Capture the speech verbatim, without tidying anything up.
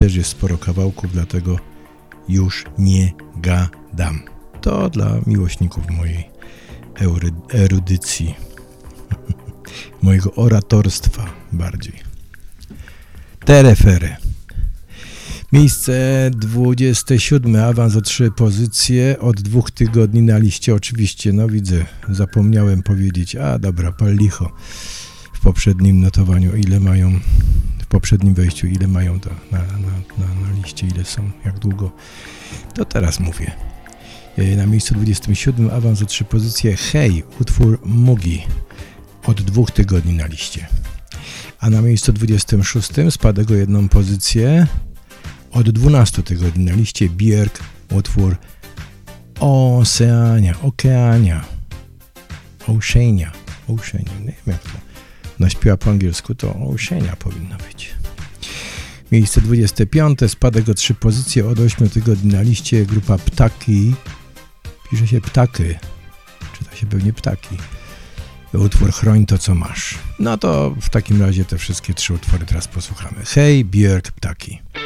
też jest sporo kawałków, dlatego już nie gadam. To dla miłośników mojej erudycji, mojego oratorstwa bardziej. Terefere. Miejsce dwudzieste siódme, awans o trzy pozycje, od dwóch tygodni na liście oczywiście, no widzę, zapomniałem powiedzieć, a dobra, pal licho w poprzednim notowaniu, ile mają, w poprzednim wejściu, ile mają to na, na, na, na liście, ile są, jak długo, to teraz mówię. Na miejscu dwudziestym siódmym, awans o trzy pozycje, Hej, utwór Mugi, od dwóch tygodni na liście. A na miejscu dwudziestym szóstym, spadek o jedną pozycję, od dwunastu tygodni na liście, Björk, utwór Oceania, Okeania, Oceania, Oceania, nie wiem jak to naśpiewa po angielsku, to Oceania powinno być. Miejsce dwudzieste piąte, spadek o trzy pozycje, od ośmiu tygodni na liście, grupa Ptaki, pisze się Ptaki, czyta się pewnie Ptaki, utwór Chroń to co masz. No to w takim razie te wszystkie trzy utwory teraz posłuchamy. Hej, Björk, Ptaki.